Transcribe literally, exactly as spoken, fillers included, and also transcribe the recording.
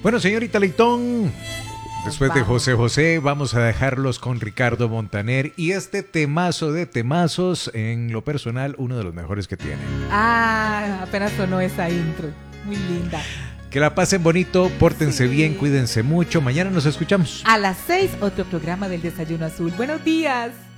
Bueno, señorita Leitón, después Nos de vamos. José José, vamos a dejarlos con Ricardo Montaner y este temazo de temazos, en lo personal, uno de los mejores que tiene. Ah, apenas sonó esa intro. Muy linda. Que la pasen bonito, pórtense Sí. bien, cuídense mucho. Mañana nos escuchamos. A las seis, otro programa del Desayuno Azul. Buenos días.